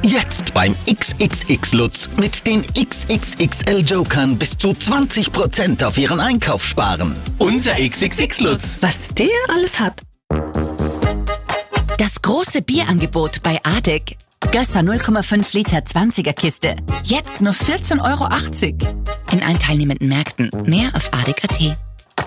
Jetzt beim XXX Lutz mit den XXXL Jokern bis zu 20% auf Ihren Einkauf sparen. Unser XXX Lutz. Was der alles hat. Das große Bierangebot bei ADEC. Gösser 0,5 Liter 20er Kiste. Jetzt nur 14,80 € in allen teilnehmenden Märkten. Mehr auf adec.at.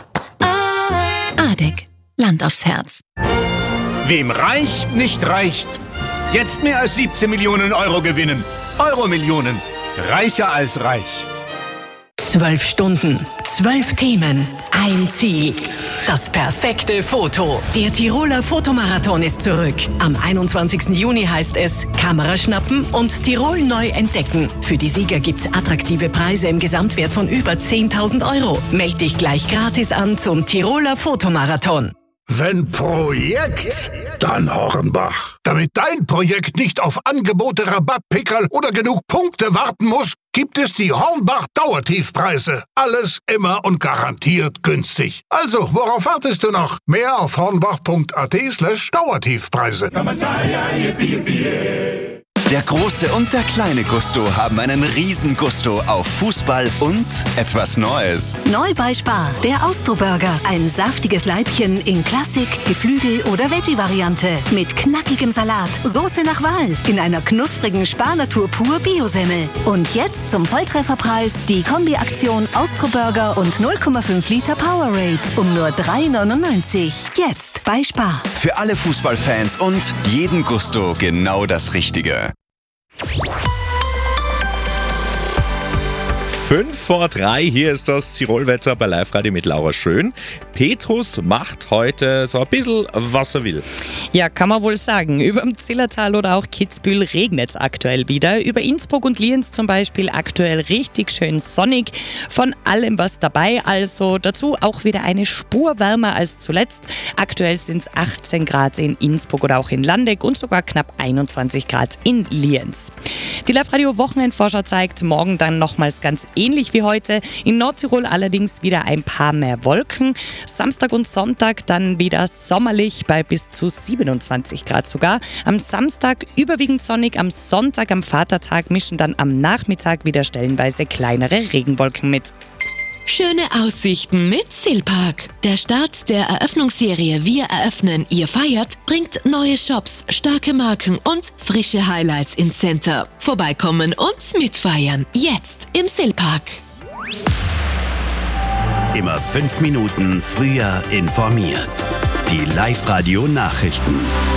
ADEC. Land aufs Herz. Wem reicht, nicht reicht. Jetzt mehr als 17 Millionen Euro gewinnen. Euro-Millionen. Reicher als reich. 12 Stunden, 12 Themen, ein Ziel. Das perfekte Foto. Der Tiroler Fotomarathon ist zurück. Am 21. Juni heißt es Kamera schnappen und Tirol neu entdecken. Für die Sieger gibt's attraktive Preise im Gesamtwert von über 10.000 €. Meld dich gleich gratis an zum Tiroler Fotomarathon. Wenn Projekt, dann Hornbach. Damit dein Projekt nicht auf Angebote, Rabattpickerl oder genug Punkte warten muss, gibt es die Hornbach Dauertiefpreise. Alles immer und garantiert günstig. Also, worauf wartest du noch? Mehr auf hornbach.at/Dauertiefpreise. Der große und der kleine Gusto haben einen Riesengusto auf Fußball und etwas Neues. Neu bei Spar, der Austro-Burger. Ein saftiges Leibchen in Klassik, Geflügel- oder Veggie-Variante. Mit knackigem Salat, Soße nach Wahl, in einer knusprigen Spar-Natur pur Bio-Semmel. Und jetzt zum Volltrefferpreis die Kombi-Aktion Austro-Burger und 0,5 Liter Powerade um nur 3,99 €. Jetzt bei Spar. Für alle Fußballfans und jeden Gusto genau das Richtige. 2:05, hier ist das Tirolwetter bei Live-Radio mit Laura Schön. Petrus macht heute so ein bisschen, was er will. Ja, kann man wohl sagen. Über dem Zillertal oder auch Kitzbühel regnet es aktuell wieder. Über Innsbruck und Lienz zum Beispiel aktuell richtig schön sonnig. Von allem was dabei, also dazu auch wieder eine Spur wärmer als zuletzt. Aktuell sind es 18 Grad in Innsbruck oder auch in Landeck und sogar knapp 21 Grad in Lienz. Die Live-Radio-Wochenendvorschau zeigt morgen dann nochmals ganz ähnlich wie heute. In Nordtirol allerdings wieder ein paar mehr Wolken. Samstag und Sonntag dann wieder sommerlich bei bis zu 27 Grad sogar. Am Samstag überwiegend sonnig, am Sonntag, am Vatertag mischen dann am Nachmittag wieder stellenweise kleinere Regenwolken mit. Schöne Aussichten mit Silpark. Der Start der Eröffnungsserie Wir eröffnen, ihr feiert bringt neue Shops, starke Marken und frische Highlights ins Center. Vorbeikommen und mitfeiern. Jetzt im Silpark. Immer 5 Minuten früher informiert. Die Live-Radio-Nachrichten.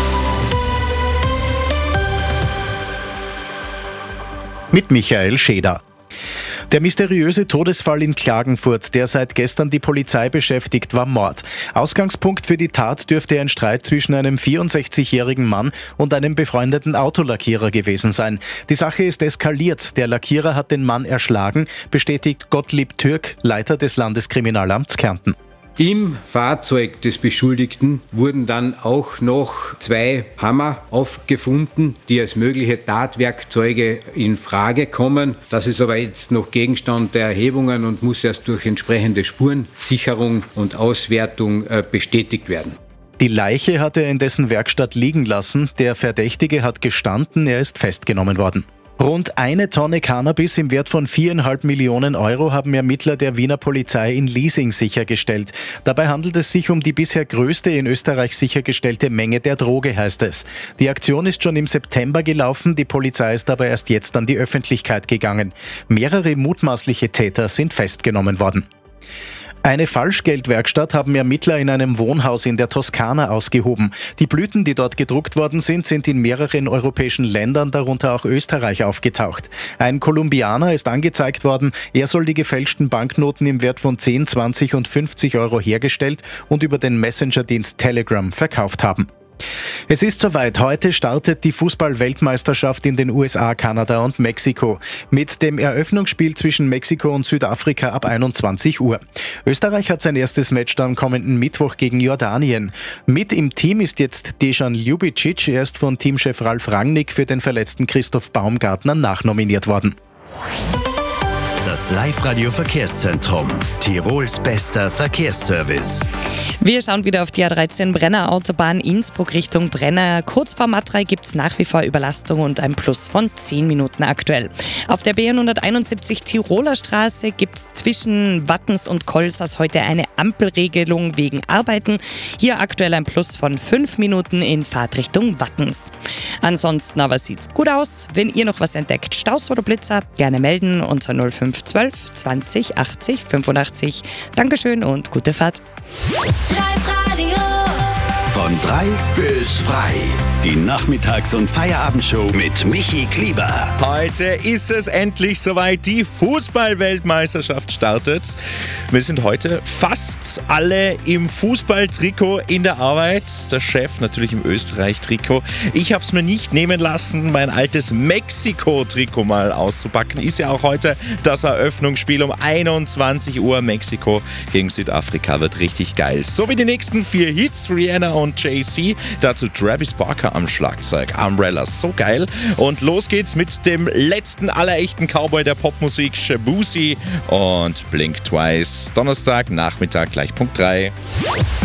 Mit Michael Scheder. Der mysteriöse Todesfall in Klagenfurt, der seit gestern die Polizei beschäftigt, war Mord. Ausgangspunkt für die Tat dürfte ein Streit zwischen einem 64-jährigen Mann und einem befreundeten Autolackierer gewesen sein. Die Sache ist eskaliert. Der Lackierer hat den Mann erschlagen, bestätigt Gottlieb Türk, Leiter des Landeskriminalamts Kärnten. Im Fahrzeug des Beschuldigten wurden dann auch noch 2 Hammer aufgefunden, die als mögliche Tatwerkzeuge in Frage kommen. Das ist aber jetzt noch Gegenstand der Erhebungen und muss erst durch entsprechende Spurensicherung und Auswertung bestätigt werden. Die Leiche hat er in dessen Werkstatt liegen lassen. Der Verdächtige hat gestanden, er ist festgenommen worden. Rund 1 Tonne Cannabis im Wert von 4,5 Millionen € haben Ermittler der Wiener Polizei in Liesing sichergestellt. Dabei handelt es sich um die bisher größte in Österreich sichergestellte Menge der Droge, heißt es. Die Aktion ist schon im September gelaufen, die Polizei ist aber erst jetzt an die Öffentlichkeit gegangen. Mehrere mutmaßliche Täter sind festgenommen worden. Eine Falschgeldwerkstatt haben Ermittler in einem Wohnhaus in der Toskana ausgehoben. Die Blüten, die dort gedruckt worden sind in mehreren europäischen Ländern, darunter auch Österreich, aufgetaucht. Ein Kolumbianer ist angezeigt worden. Er soll die gefälschten Banknoten im Wert von 10, 20 und 50 € hergestellt und über den Messenger-Dienst Telegram verkauft haben. Es ist soweit. Heute startet die Fußball-Weltmeisterschaft in den USA, Kanada und Mexiko. Mit dem Eröffnungsspiel zwischen Mexiko und Südafrika ab 21 Uhr. Österreich hat sein erstes Match dann kommenden Mittwoch gegen Jordanien. Mit im Team ist jetzt Dejan Ljubicic. Er ist von Teamchef Ralf Rangnick für den verletzten Christoph Baumgartner nachnominiert worden. Das Das Live-Radio Verkehrszentrum. Tirols bester Verkehrsservice. Wir schauen wieder auf die A13 Brenner Autobahn Innsbruck Richtung Brenner. Kurz vor Matrei gibt es nach wie vor Überlastung und ein Plus von 10 Minuten aktuell. Auf der B171 Tiroler Straße gibt es zwischen Wattens und Kolsas heute eine Ampelregelung wegen Arbeiten. Hier aktuell ein Plus von 5 Minuten in Fahrtrichtung Wattens. Ansonsten aber sieht's gut aus. Wenn ihr noch was entdeckt, Staus oder Blitzer, gerne melden unter 0512 20 80 85. Dankeschön und gute Fahrt. Live-Radio. Von 3 bis frei. Die Nachmittags- und Feierabendshow mit Michi Klieber. Heute ist es endlich soweit. Die Fußball-Weltmeisterschaft startet. Wir sind heute fast alle im Fußballtrikot in der Arbeit. Der Chef natürlich im Österreich-Trikot. Ich habe es mir nicht nehmen lassen, mein altes Mexiko-Trikot mal auszupacken. Ist ja auch heute das Eröffnungsspiel um 21 Uhr. Mexiko gegen Südafrika wird richtig geil. So wie die nächsten 4 Hits, Rihanna und Jay-Z. Dazu Travis Barker am Schlagzeug. Umbrella, so geil. Und los geht's mit dem letzten aller echten Cowboy der Popmusik, Shabusi und Blink Twice. Donnerstag, Nachmittag, gleich Punkt 3.